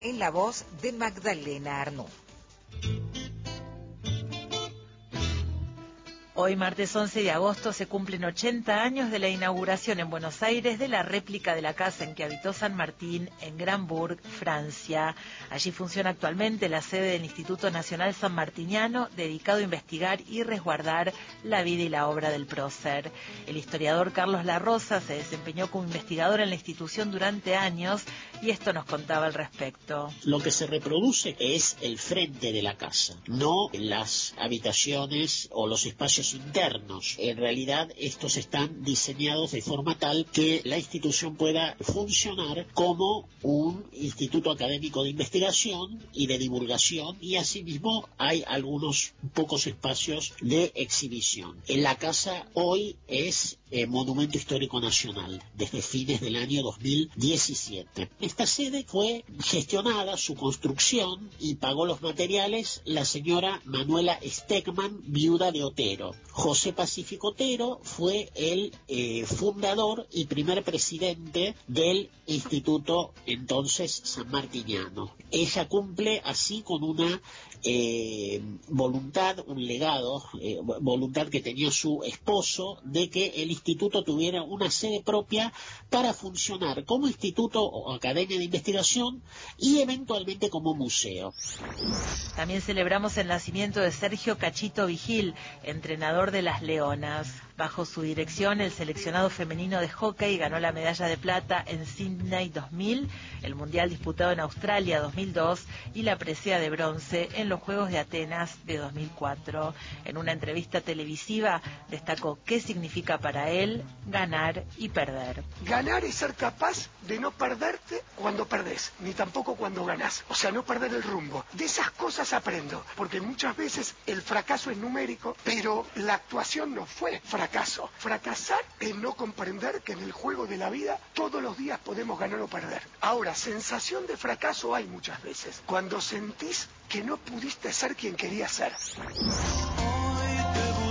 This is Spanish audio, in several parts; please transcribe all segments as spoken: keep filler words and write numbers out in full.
en la voz de Magdalena Arnú. Hoy, martes once de agosto, se cumplen ochenta años de la inauguración en Buenos Aires de la réplica de la casa en que habitó San Martín en Grambourg, Francia. Allí funciona actualmente la sede del Instituto Nacional Sanmartiniano, dedicado a investigar y resguardar la vida y la obra del prócer. El historiador Carlos Larrosa se desempeñó como investigador en la institución durante años y esto nos contaba al respecto. Lo que se reproduce es el frente de la casa, no las habitaciones o los espacios internos. En realidad estos están diseñados de forma tal que la institución pueda funcionar como un instituto académico de investigación y de divulgación, y asimismo hay algunos pocos espacios de exhibición. En la casa hoy es eh, Monumento Histórico Nacional desde fines del año dos mil diecisiete. Esta sede fue gestionada, su construcción y pagó los materiales la señora Manuela Stegman, viuda de Otero. José Pacífico Otero fue el eh, fundador y primer presidente del Instituto entonces sanmartiniano. Ella cumple así con una eh, voluntad, un legado, eh, voluntad que tenía su esposo, de que el instituto tuviera una sede propia para funcionar como instituto o academia de investigación y eventualmente como museo. También celebramos el nacimiento de Sergio Cachito Vigil, entrenador de las Leonas. Bajo su dirección, el seleccionado femenino de hockey ganó la medalla de plata en Sydney dos mil, el mundial disputado en Australia dos mil dos y la presea de bronce en los Juegos de Atenas de dos mil cuatro. En una entrevista televisiva destacó qué significa para él ganar y perder. Ganar es ser capaz de no perderte cuando perdés, ni tampoco cuando ganás. O sea, no perder el rumbo. De esas cosas aprendo, porque muchas veces el fracaso es numérico, pero la actuación no fue fracaso. Fracasar es no comprender que en el juego de la vida todos los días podemos ganar o perder. Ahora, sensación de fracaso hay muchas veces, cuando sentís que no pudiste ser quien querías ser. Hoy te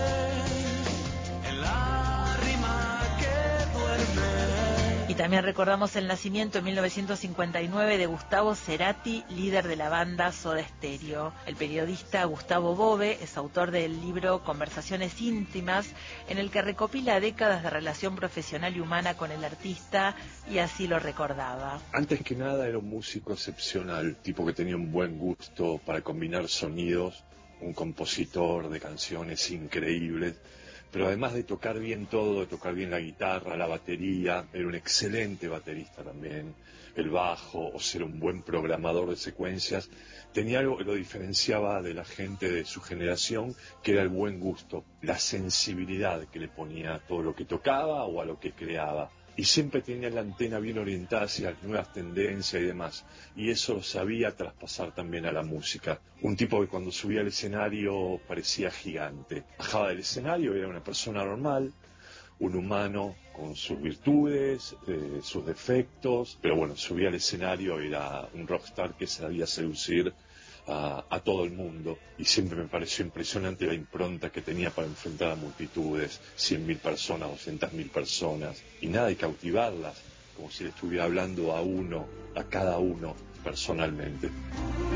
busqué en la rima que duerme. Y también recordamos el nacimiento en mil novecientos cincuenta y nueve de Gustavo Cerati, líder de la banda Soda Stereo. El periodista Gustavo Bove es autor del libro Conversaciones íntimas, en el que recopila décadas de relación profesional y humana con el artista, y así lo recordaba. Antes que nada era un músico excepcional, tipo que tenía un buen gusto para combinar sonidos, un compositor de canciones increíbles, pero además de tocar bien todo, de tocar bien la guitarra, la batería, era un excelente baterista también, el bajo, o ser un buen programador de secuencias. Tenía algo que lo diferenciaba de la gente de su generación, que era el buen gusto, la sensibilidad que le ponía a todo lo que tocaba o a lo que creaba. Y siempre tenía la antena bien orientada hacia las nuevas tendencias y demás, y eso lo sabía traspasar también a la música. Un tipo que cuando subía al escenario parecía gigante. Bajaba del escenario, era una persona normal, un humano con sus virtudes, eh, sus defectos, pero bueno, subía al escenario, era un rockstar que sabía seducir A, a todo el mundo, y siempre me pareció impresionante la impronta que tenía para enfrentar a multitudes, cien mil personas, doscientas mil personas, y nada de cautivarlas, como si le estuviera hablando a uno, a cada uno personalmente.